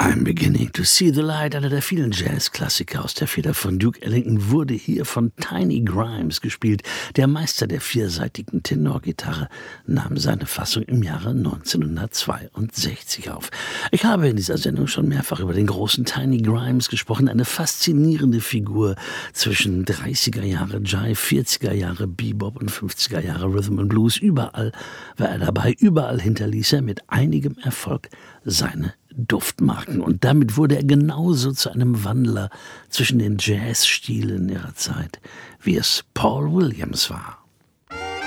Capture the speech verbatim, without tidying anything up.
I'm beginning to see the light, einer der vielen Jazz-Klassiker aus der Feder von Duke Ellington, wurde hier von Tiny Grimes gespielt. Der Meister der viersaitigen Tenorgitarre nahm seine Fassung im Jahre neunzehnhundertzweiundsechzig auf. Ich habe in dieser Sendung schon mehrfach über den großen Tiny Grimes gesprochen, eine faszinierende Figur zwischen dreißiger Jahre Jive, vierziger Jahre Bebop und fünfziger Jahre Rhythm and Blues. Überall war er dabei, überall hinterließ er mit einigem Erfolg seine Duftmarken. Und damit wurde er genauso zu einem Wandler zwischen den Jazzstilen ihrer Zeit, wie es Paul Williams war.